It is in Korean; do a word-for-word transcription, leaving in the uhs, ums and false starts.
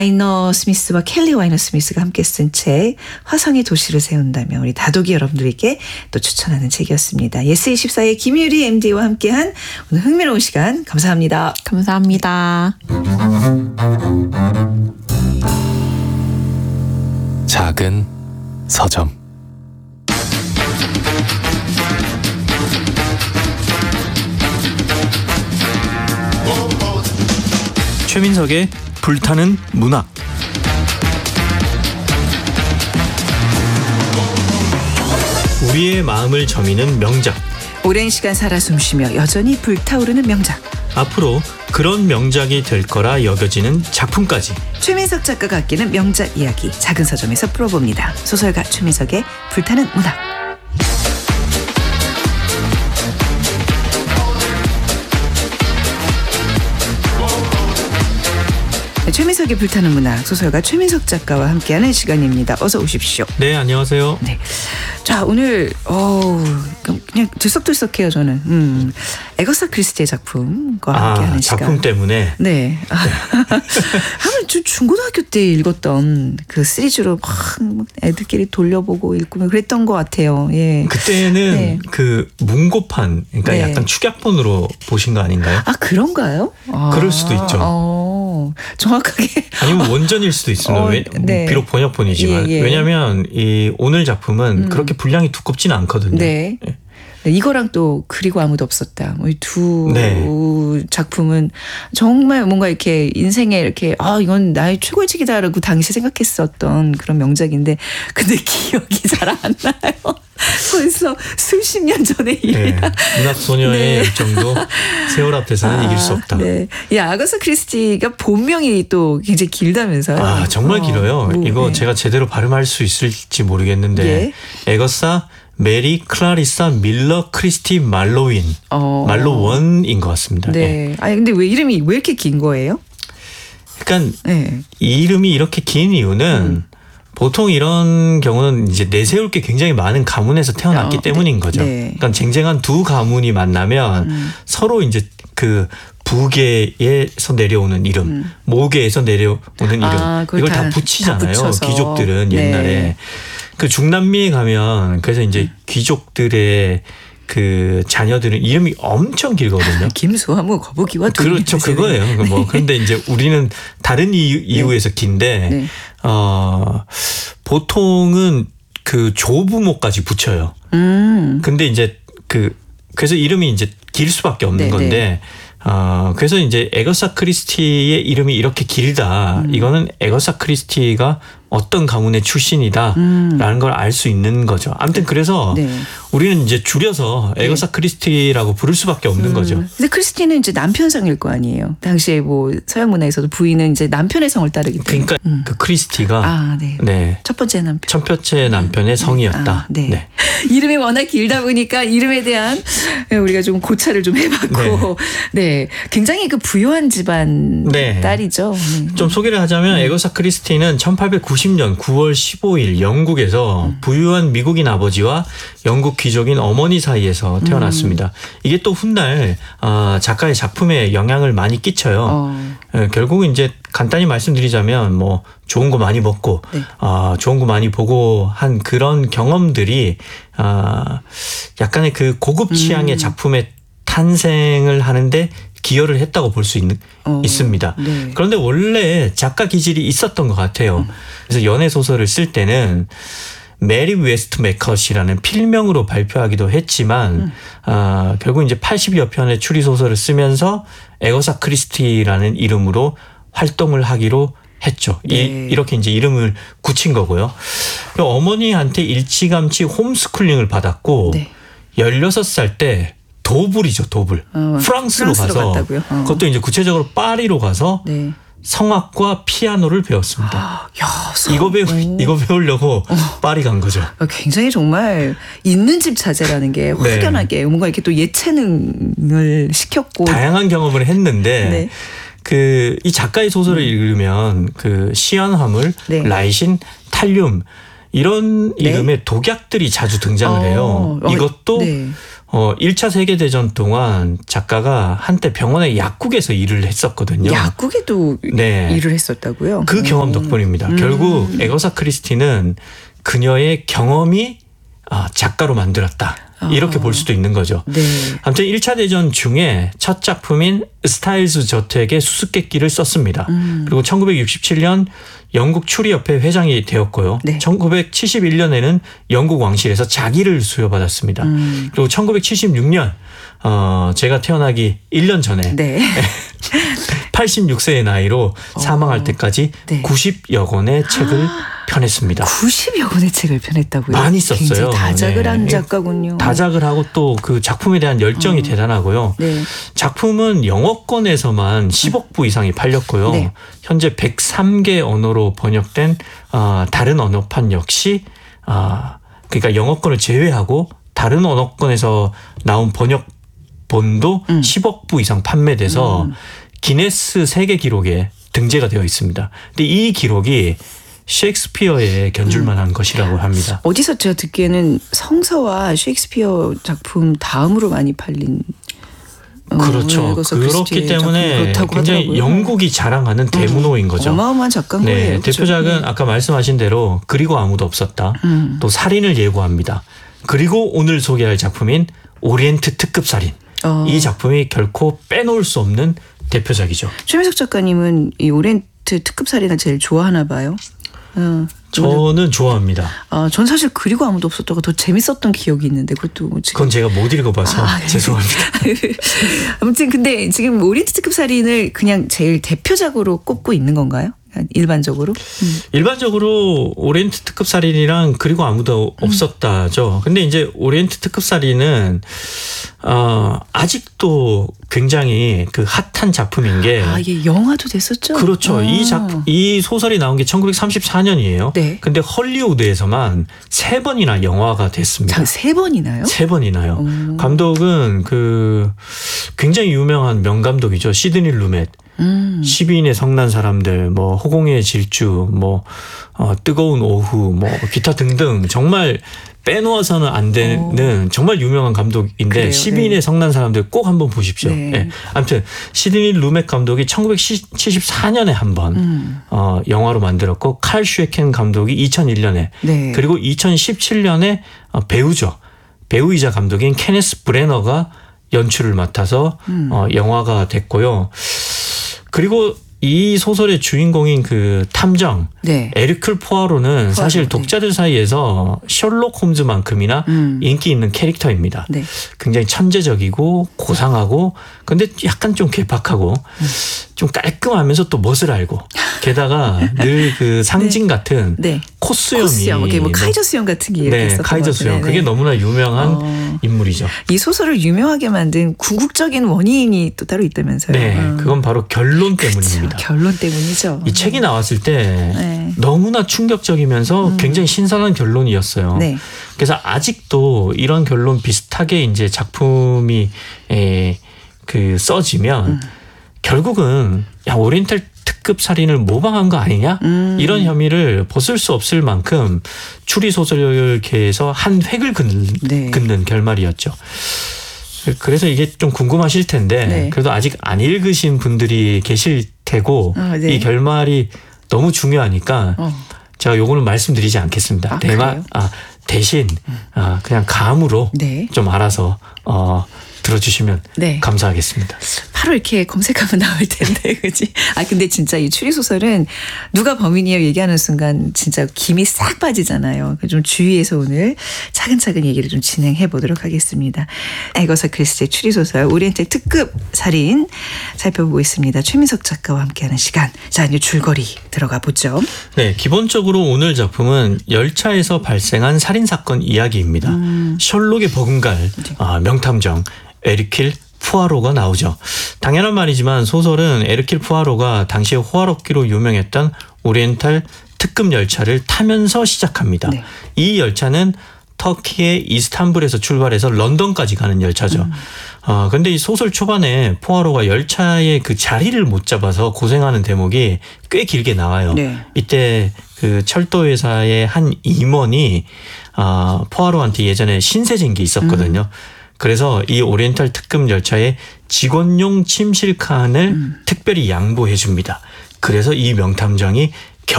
와이너 스미스와 켈리 와이너 스미스가 함께 쓴 책 화성의 도시를 세운다면 우리 다독이 여러분들에게 또 추천하는 책이었습니다. 예스이십사의 김유리 엠디와 함께한 오늘 흥미로운 시간 감사합니다. 감사합니다. 작은 서점. 최민석의 불타는 문학. 우리의 마음을 저미는 명작. 오랜 시간 살아 숨쉬며 여전히 불타오르는 명작. 앞으로 그런 명작이 될 거라 여겨지는 작품까지. 최민석 작가가 아끼는 명작 이야기 작은 서점에서 풀어봅니다. 소설가 최민석의 불타는 문학. 네, 최민석의 불타는 문학 소설가 최민석 작가와 함께하는 시간입니다. 어서 오십시오. 네, 안녕하세요. 네, 자 오늘 어우 그냥 들썩들썩해요 저는. 음, 에거사 크리스티의 작품과 아, 함께하는 시간. 작품 때문에. 네. 한번 중고등학교 때 읽었던 그 시리즈로 막 애들끼리 돌려보고 읽고 그랬던 것 같아요. 예. 그때는 네. 그 문고판, 그러니까 네. 약간 축약본으로 보신 거 아닌가요? 아 그런가요? 아, 그럴 수도 있죠. 어, 정확하게. 아니면 원전일 수도 있습니다. 어, 왜, 네. 비록 번역본이지만. 예, 예. 왜냐하면 이 오늘 작품은 음. 그렇게 분량이 두껍지는 않거든요. 네. 예. 네, 이거랑 또 그리고 아무도 없었다. 뭐 이 두 네. 작품은 정말 뭔가 이렇게 인생에 이렇게 아 이건 나의 최고의 책이다라고 당시 생각했었던 그런 명작인데 근데 기억이 잘 안 나요. 벌써 수십 년 전의 일. 네. 문학 소녀의 네. 열정도 세월 앞에서는 아, 이길 수 없다. 네. 이 아가사 크리스티가 본명이 또 굉장히 길다면서요? 아 정말 어, 길어요. 뭐, 이거 네. 제가 제대로 발음할 수 있을지 모르겠는데 예. 에거사 메리 클라리사 밀러 크리스티 말로윈 어. 말로원인 것 같습니다. 네. 네. 아니 근데 왜 이름이 왜 이렇게 긴 거예요? 그러니까 네. 이 이름이 이렇게 긴 이유는 음. 보통 이런 경우는 이제 내세울 게 굉장히 많은 가문에서 태어났기 어, 때문인 네. 거죠. 네. 그러니까 쟁쟁한 두 가문이 만나면 음. 서로 이제 그 부계에서 내려오는 이름, 음. 모계에서 내려오는 이름 아, 그걸 이걸 다, 다- 붙이잖아요. 다 붙여서. 귀족들은 네. 옛날에 그 중남미에 가면 그래서 이제 귀족들의 그 자녀들은 이름이 엄청 길거든요. 김수화무 거북이와 두 그렇죠, 그거예요. 그 뭐 그런데 이제 우리는 다른 이유, 이유에서 긴데 네. 어 보통은 그 조부모까지 붙여요. 음. 근데 이제 그 그래서 이름이 이제 길 수밖에 없는 네, 건데 네. 어 그래서 이제 에거사 크리스티의 이름이 이렇게 길다. 음. 이거는 에거사 크리스티가 어떤 가문의 출신이다라는 음. 걸 알 수 있는 거죠. 아무튼 그래서 네. 우리는 이제 줄여서 에거사 크리스티라고 부를 수밖에 없는 거죠. 음. 근데 크리스티는 이제 남편 성일 거 아니에요. 당시에 뭐 서양 문화에서도 부인은 이제 남편의 성을 따르기 때문에. 그러니까 음. 그 크리스티가 아, 네. 네. 첫 번째 남편. 첫 번째 남편의 성이었다. 아, 네. 네. 이름이 워낙 길다 보니까 이름에 대한 우리가 좀 고찰을 좀 해봤고, 네, 굉장히 그 부유한 집안 네. 딸이죠. 네. 좀 소개를 하자면 음. 에거사 크리스티는 천팔백구십 년 구월 십오일 영국에서 음. 부유한 미국인 아버지와 영국 귀족인 어머니 사이에서 태어났습니다. 음. 이게 또 훗날 아, 작가의 작품에 영향을 많이 끼쳐요. 어. 예, 결국은 이제 간단히 말씀드리자면 뭐 좋은 거 많이 먹고 네. 아, 좋은 거 많이 보고 한 그런 경험들이 아, 약간의 그 고급 취향의 음. 작품의 탄생을 하는데 기여를 했다고 볼 수 어. 있습니다. 네. 그런데 원래 작가 기질이 있었던 것 같아요. 그래서 연애 소설을 쓸 때는 메리 웨스트 맥컷이라는 필명으로 발표하기도 했지만 음. 아, 결국 이제 팔십여 편의 추리 소설을 쓰면서 에거사 크리스티라는 이름으로 활동을 하기로 했죠. 네. 이, 이렇게 이제 이름을 굳힌 거고요. 어머니한테 일찌감치 홈스쿨링을 받았고 네. 열여섯 살 때 도블이죠, 도블. 어, 프랑스로, 프랑스로 가서 갔다고요? 어. 그것도 이제 구체적으로 파리로 가서 네. 성악과 피아노를 배웠습니다. 아, 야, 서- 이거 배우 오. 이거 배우려고 파리 간 거죠. 아, 굉장히 정말 있는 집 자제라는 게 네. 확연하게 뭔가 이렇게 또 예체능을 시켰고. 다양한 경험을 했는데 네. 그 이 작가의 소설을 읽으면 그 시안화물, 네. 라이신, 탈륨 이런 네. 이름의 독약들이 자주 등장을 해요. 어, 이것도 네. 어, 일 차 세계대전 동안 작가가 한때 병원의 약국에서 일을 했었거든요. 약국에도 네. 일을 했었다고요? 그 오. 경험 덕분입니다. 음. 결국 에거사 크리스티는 그녀의 경험이 아, 작가로 만들었다. 이렇게 아. 볼 수도 있는 거죠. 네. 아무튼 일 차 대전 중에 첫 작품인 스타일즈 저택의 수수께끼를 썼습니다. 음. 그리고 천구백육십칠 년 영국 추리협회 회장이 되었고요. 네. 천구백칠십일 년에는 영국 왕실에서 자기를 수여받았습니다. 음. 그리고 천구백칠십육 년 어, 제가 태어나기 일 년 전에 네. 팔십육 세의 나이로 사망할 때까지 네. 구십여 권의 책을 펴냈습니다. 구십여 권의 책을 펴냈다고요? 많이 썼어요. 굉장히 다작을 네. 한 작가군요. 다작을 하고 또 그 작품에 대한 열정이 어. 대단하고요. 네. 작품은 영어권에서만 십억 부 이상이 팔렸고요. 네. 현재 백삼 개 언어로 번역된 어, 다른 언어판 역시 어, 그러니까 영어권을 제외하고 다른 언어권에서 나온 번역본도 음. 십억 부 이상 판매돼서 음. 기네스 세계 기록에 등재가 되어 있습니다. 근데 이 기록이 셰익스피어에 견줄만한 음. 것이라고 합니다. 어디서 제가 듣기에는 성서와 셰익스피어 작품 다음으로 많이 팔린 어, 그렇죠. 에거사 그렇기 크리스티의 때문에 작품이 그렇다고 굉장히 하더라고요. 영국이 자랑하는 대문호인 거죠. 어마어마한 작가인 네, 거예요. 그렇죠? 대표작은 네. 아까 말씀하신 대로 그리고 아무도 없었다. 음. 또 살인을 예고합니다. 그리고 오늘 소개할 작품인 오리엔트 특급 살인. 어. 이 작품이 결코 빼놓을 수 없는 대표작이죠. 최민석 작가님은 이 오렌트 특급 살인을 제일 좋아하나 봐요. 어, 저는 좋아합니다. 어, 전 사실 그리고 아무도 없었다가 더 재밌었던 기억이 있는데 그것도 뭐 지금 그건 제가 못 읽어봐서 아, 네. 죄송합니다. 아무튼 근데 지금 오리엔트 특급 살인을 그냥 제일 대표작으로 꼽고 있는 건가요? 일반적으로? 음. 일반적으로 오리엔트 특급 살인이랑 그리고 아무도 없었다죠. 근데 이제 오리엔트 특급 살인은 어, 아직도 굉장히 그 핫한 작품인 게 아, 이게 영화도 됐었죠? 그렇죠. 아. 이 작품, 이 소설이 나온 게 천구백삼십사 년이에요. 네. 근데 헐리우드에서만 세 번이나 영화가 됐습니다. 자, 세 번이나요? 세 번이나요. 오. 감독은 그 굉장히 유명한 명감독이죠. 시드니 루멧. 음. 십이인의 성난 사람들, 뭐 호공의 질주, 뭐 어, 뜨거운 오후, 뭐 기타 등등 정말 빼놓아서는 안 되는 오. 정말 유명한 감독인데 그래요, 십이인의 네. 성난 사람들 꼭 한번 보십시오. 네. 네. 아무튼 시드니 루멧 감독이 천구백칠십사 년에 한번 음. 어, 영화로 만들었고 칼 슈에켄 감독이 이천일 년에 네. 그리고 이천십칠 년에 어, 배우죠. 배우이자 감독인 케네스 브레너가 연출을 맡아서 음. 어, 영화가 됐고요. 그리고 이 소설의 주인공인 그 탐정 네. 에르큘 포아로는 사실 네. 독자들 사이에서 셜록 홈즈만큼이나 음. 인기 있는 캐릭터입니다. 네. 굉장히 천재적이고 고상하고 근데 약간 좀 괴팍하고 음. 좀 깔끔하면서 또 멋을 알고 게다가 늘 그 상징 네. 같은 네. 코수염이 코수염, 이게 뭐 카이저 수염 같은 게 이렇게 네, 있었던 카이저 것 수염 같아요. 그게 네. 너무나 유명한 어. 인물이죠. 이 소설을 유명하게 만든 궁극적인 원인이 또 따로 있다면서요. 네, 음. 그건 바로 결론 그쵸, 때문입니다. 결론 때문이죠. 이 책이 나왔을 때 네. 너무나 충격적이면서 음. 굉장히 신선한 결론이었어요. 네. 그래서 아직도 이런 결론 비슷하게 이제 작품이 에, 그 써지면 음. 결국은 야 오리엔탈 특급 살인을 모방한 거 아니냐 음. 이런 혐의를 벗을 수 없을 만큼 추리 소설계에서 한 획을 긋는, 네. 긋는 결말이었죠. 그래서 이게 좀 궁금하실 텐데 네. 그래도 아직 안 읽으신 분들이 계실 테고 어, 네. 이 결말이 너무 중요하니까 어. 제가 요거는 말씀드리지 않겠습니다. 아, 대마, 그래요? 아, 대신 아, 그냥 감으로 네. 좀 알아서 어, 들어주시면 네. 감사하겠습니다. 바로 이렇게 검색하면 나올 텐데, 그지? 아, 근데 진짜 이 추리소설은 누가 범인이에요 얘기하는 순간 진짜 김이 싹 빠지잖아요. 좀 주의해서 오늘 차근차근 얘기를 좀 진행해 보도록 하겠습니다. 에거사 크리스티의 추리소설 오리엔탈 특급 살인 살펴보고 있습니다. 최민석 작가와 함께하는 시간. 자, 이제 줄거리 들어가 보죠. 네, 기본적으로 오늘 작품은 열차에서 발생한 살인사건 이야기입니다. 음. 셜록의 버금갈, 아, 명탐정 에르킬 푸아로가 나오죠. 당연한 말이지만 소설은 에르킬 푸아로가 당시에 호화롭기로 유명했던 오리엔탈 특급 열차를 타면서 시작합니다. 네. 이 열차는 터키의 이스탄불에서 출발해서 런던까지 가는 열차죠. 음. 어, 근데 이 소설 초반에 포아로가 열차의 그 자리를 못 잡아서 고생하는 대목이 꽤 길게 나와요. 네. 이때 그 철도회사의 한 임원이 어, 포아로한테 예전에 신세진 게 있었거든요. 음. 그래서 이 오리엔탈 특급 열차에 직원용 침실 칸을 음. 특별히 양보해 줍니다. 그래서 이 명탐정이